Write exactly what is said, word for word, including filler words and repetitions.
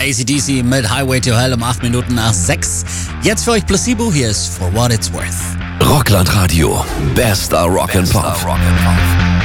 A C D C mit Highway to Hell um acht Minuten nach sechs. Jetzt für euch Placebo, hier ist For What It's Worth. Rockland Radio, bester Rock and Pop.